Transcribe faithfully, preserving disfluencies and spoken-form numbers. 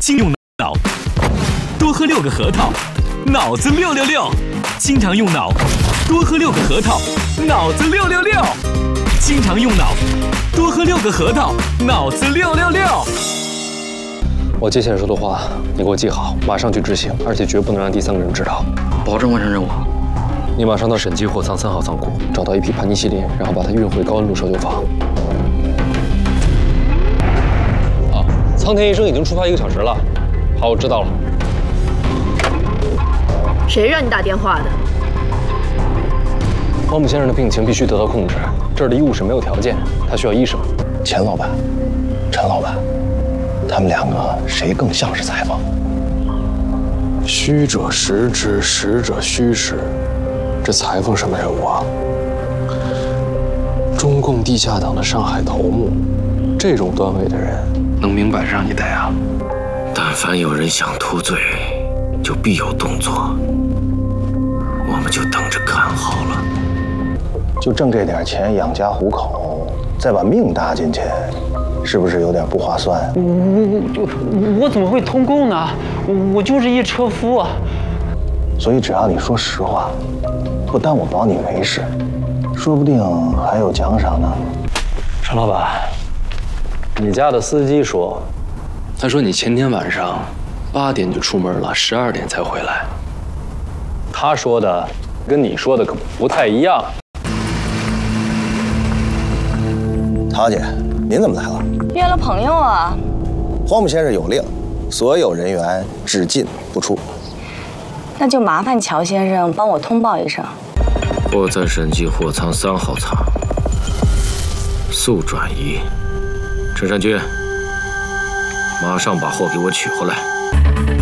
经用脑，多喝六个核桃，脑子六六六。经常用脑，多喝六个核桃，脑子六六六。经常用脑，多喝六个核桃，脑子六六六。 我接下来说的话，你给我记好，马上去执行，而且绝不能让第三个人知道。 保证完成任务。 你马上到审计货仓三号仓库，找到一批盘尼西林，然后把它运回高温路手酒坊。好，苍田医生已经出发一个小时了。好，我知道了。 谁让你打电话的？ 荒木先生的病情必须得到控制，这儿的医务室没有条件，他需要医生。 钱老板，陈老板，他们两个谁更像是裁缝？ 虚者实之，实者虚实。这裁缝什么人物啊？中共地下党的上海头目，这种段位的人，能明摆着让你逮啊？ 但凡有人想脱罪，就必有动作，我们就等着看好了。 就挣这点钱养家糊口，再把命搭进去，是不是有点不划算？ 我我我我怎么会通共呢？我我就是一车夫啊。 所以只要你说实话，不但我保你没事，说不定还有奖赏呢。 陈老板，你家的司机说，他说你前天晚上八点就出门了，十二点才回来。他说的跟你说的可不太一样。 陶姐，您怎么来了？ 约了朋友啊。 荒木先生有令，所有人员只进不出。 那就麻烦乔先生帮我通报一声。 货在审计货仓三号仓，速转移。陈善军，马上把货给我取回来。